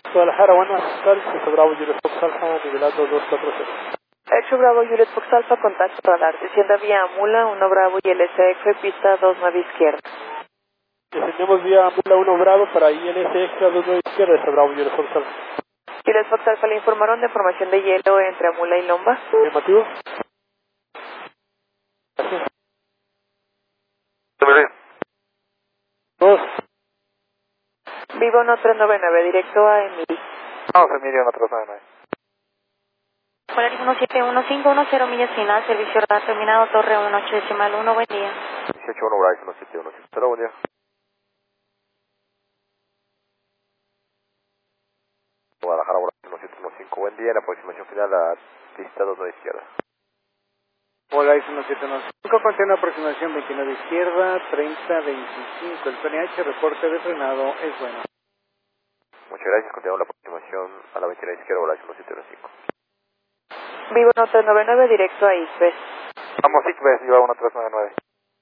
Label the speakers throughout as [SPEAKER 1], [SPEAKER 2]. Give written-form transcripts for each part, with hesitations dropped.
[SPEAKER 1] Guadalajara, buenas tardes, Echo Bravo Juliet Fox Alfa, nivelado 240.
[SPEAKER 2] Echo Bravo Juliet Fox Alfa, contacto radar, descienda vía Mula 1 Bravo y LSF, pista 29 izquierda.
[SPEAKER 1] Descendemos vía Mula 1 Bravo para INSX a 29 izquierda, Echo Bravo Juliet Fox Alfa.
[SPEAKER 2] Juliet Fox Alfa, le informaron de formación de hielo entre Amula y Lomba.
[SPEAKER 1] Afirmativo. Gracias. Dos.
[SPEAKER 2] Vivo 1399, directo a Emily.
[SPEAKER 3] Vamos, Emilio, 1399.
[SPEAKER 4] Polaris 171510, millas final, servicio radar terminado, torre 18.1, buen día.
[SPEAKER 3] 181 Bryce, 1710, buen día. Guadalajara, Bryce, 1715, buen día, en aproximación final a pista 29 izquierda.
[SPEAKER 5] Polaris 1715, contiene aproximación 29 izquierda, 30-25, el PNH, reporte de frenado es bueno.
[SPEAKER 3] Muchas gracias, continuamos la aproximación a la 29 izquierda, Bryce, 1715.
[SPEAKER 2] Vivo 1399, directo a ISBES.
[SPEAKER 3] Vamos, Ixbes, lleva 1399.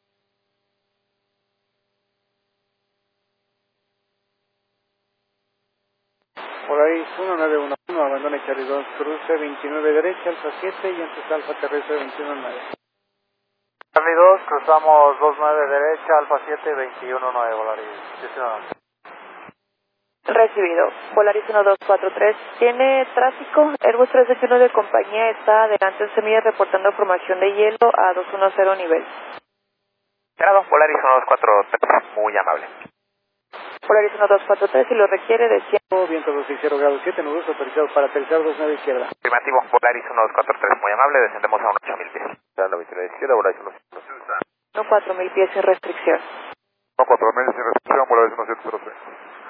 [SPEAKER 5] Polaris 1911, abandona Charlie 2, cruce 29 derecha, Alfa 7 y antes Alfa terrestre 219.
[SPEAKER 3] Charlie 2, cruzamos 29 derecha, Alfa 7, 219, Polaris, 19.
[SPEAKER 2] Recibido. Polaris 1243, ¿tiene tráfico? Airbus 321 de compañía está adelante en semillas reportando formación de hielo a 210 nivel.
[SPEAKER 3] Grado Polaris 1243, muy amable.
[SPEAKER 2] Polaris 1243, si lo requiere, desciende.
[SPEAKER 5] Viento 260 grados 7, nudos autorizado para aterrizar 29 izquierda.
[SPEAKER 3] Afirmativo, Polaris 1243, muy amable, descendemos a 8000 pies. A la 29 izquierda, Polaris 1243.
[SPEAKER 2] No 4000 pies sin restricción.
[SPEAKER 3] No, 4000 sin restricción, Polaris 1703.